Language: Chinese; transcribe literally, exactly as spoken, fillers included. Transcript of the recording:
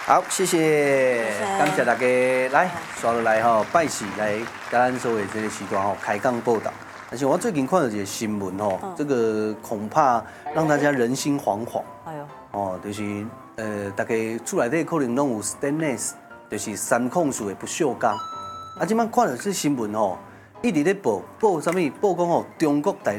好，谢谢，感谢大家来刷落来吼，拜喜来甲咱所有这个时段吼开讲报道。但是我最近看到一个新闻吼，这个恐怕让大家人心惶惶。哎呦，哦，就是呃，大家厝内底可能拢有 stainless， 就是三控数的不锈钢。啊，即摆看到这新闻吼，一直咧报报啥物？报讲吼，中国大